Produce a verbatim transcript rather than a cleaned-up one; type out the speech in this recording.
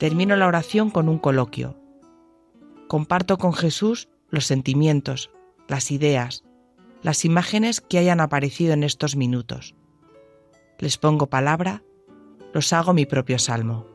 Termino la oración con un coloquio. Comparto con Jesús los sentimientos, las ideas, las imágenes que hayan aparecido en estos minutos. Les pongo palabra, los hago mi propio salmo.